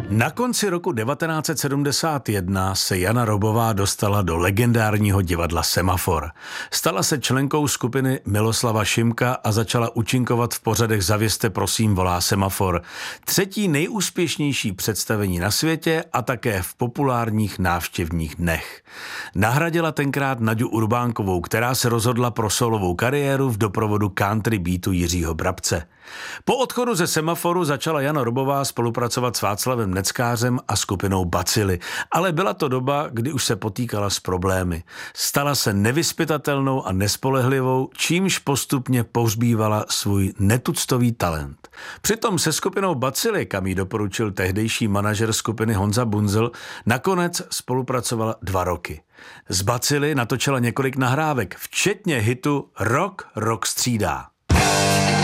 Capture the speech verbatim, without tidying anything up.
Na konci roku devatenáct set sedmdesát jedna se Jana Robová dostala do legendárního divadla Semafor. Stala se členkou skupiny Miloslava Šimka a začala účinkovat v pořadech Zavězte prosím volá Semafor, třetí nejúspěšnější představení na světě a také v populárních návštěvních dnech. Nahradila tenkrát Naďu Urbánkovou, která se rozhodla pro solovou kariéru v doprovodu country beatu Jiřího Brabce. Po odchodu ze Semaforu začala Jana Robová spolupracovat s Václavem Neckářem a skupinou Bacily, ale byla to doba, kdy už se potýkala s problémy. Stala se nevyzpytatelnou a nespolehlivou, čímž postupně pohřbívala svůj netuctový talent. Přitom se skupinou Bacily, kam jí doporučil tehdejší manažer skupiny Honza Bunzl, nakonec spolupracovala dva roky. Z Bacily natočila několik nahrávek, včetně hitu Rok, rok střídá.